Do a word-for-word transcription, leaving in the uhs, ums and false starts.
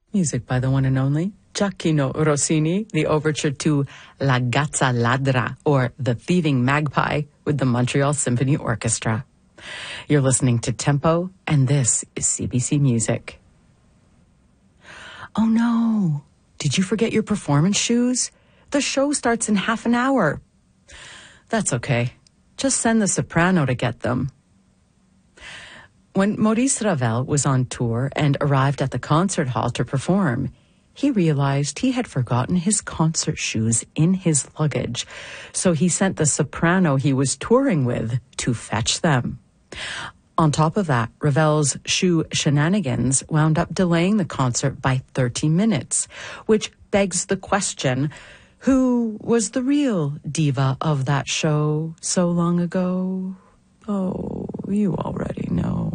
Music by the one and only Gioacchino Rossini, the overture to La Gazza Ladra, or The Thieving Magpie, with the Montreal Symphony Orchestra. You're listening to Tempo, and this is C B C Music. Oh no, did you forget your performance shoes? The show starts in half an hour. That's okay. Just send the soprano to get them. When Maurice Ravel was on tour and arrived at the concert hall to perform, he realized he had forgotten his concert shoes in his luggage, so he sent the soprano he was touring with to fetch them. On top of that, Ravel's shoe shenanigans wound up delaying the concert by thirty minutes, which begs the question, who was the real diva of that show so long ago? Oh, you already know.